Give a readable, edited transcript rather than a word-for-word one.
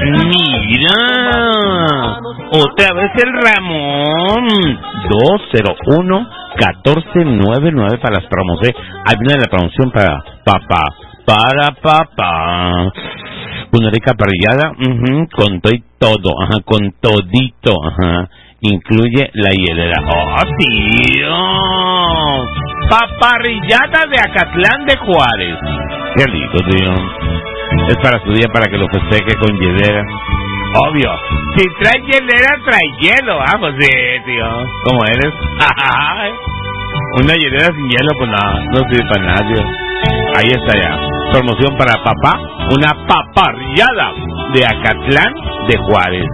Mira, otra vez el Ramón. 201-1499 para las promos, Hay una de la promoción para papá. Una rica parrillada, con todo y todo, con todito, incluye la hielera. ¡Oh, tío! Paparrillada de Acatlán de Juárez. Qué rico, tío. Es para su día, para que lo festeje con hielera. Obvio. Si trae hielera, trae hielo. Pues sí, tío. ¿Cómo eres? Una hielera sin hielo, pues no sirve para nada, tío. Ahí está ya. Promoción para papá. Una paparrillada de Acatlán de Juárez.